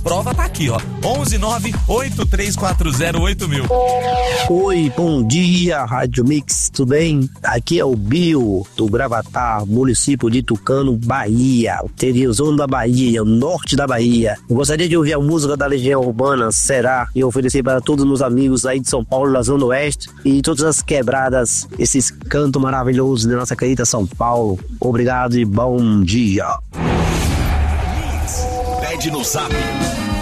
prova tá aqui, ó. 11983408000. Oi, bom dia, Rádio Mix, tudo bem? Aqui é o Bill, do Gravatar, município de Tucano, Bahia, o interiorzão da Bahia, o norte da Bahia. Eu gostaria de ouvir a música da Legião Urbana, Será, e oferecer para todos os meus amigos aí de São Paulo, da Zona Oeste, e todas as quebradas, esses cantos maravilhosos da nossa querida São Paulo. Obrigado e bom dia. Pede no Zap